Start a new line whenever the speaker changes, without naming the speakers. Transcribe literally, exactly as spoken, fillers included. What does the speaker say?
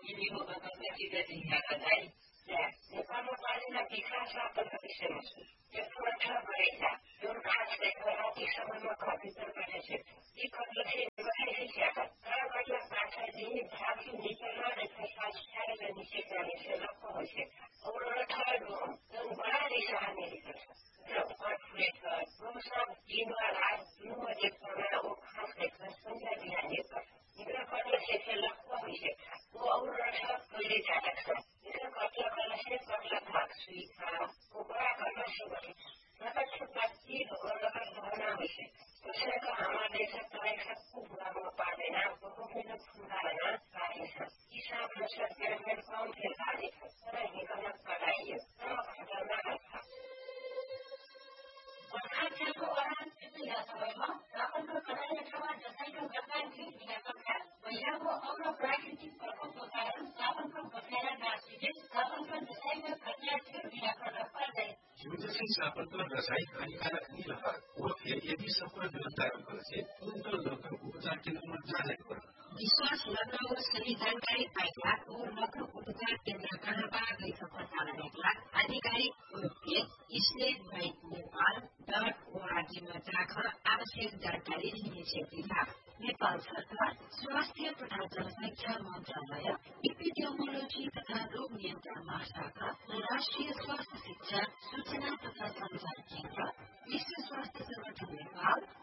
Vivo capacità di Canadai, ne parlo quasi la piccola fatta per il senso. E poi c'è la verità, non basta che la piccola non capita per esempio. Dico che se non è iniziata, però la faccia di infatti di parlare per facciare la disciplina se la conosce. Ora la trovo, non guardi sa America. Però poi questo, non so, in una non è per un caso che di America. Io quando si la conosce, ora la verità.
Sapatlah rasaik anak-anak ni lah. Wah, jadi semua diantar kerja untuk lakukan usaha kita menjadi.
विश्वास लगाओ सही जानकारी पाएगा और मकर उपचार केंद्र कहाँ पर गई सफलता रहेगा आधिकारिक webpage state bank Nepal dot ORG में जाकर आवश्यक जानकारी लिने सुविधा नेपाल सरकार स्वास्थ्य तथा जनसंख्या मन्त्रालय एपिडेमियोलोजी तथा रोग नियन्त्रण महाशाखा राष्ट्रिय स्वास्थ्य शिक्षा सूचना तथा संचार केन्द्र विश्व स्वास्थ्य संगठन नेपाल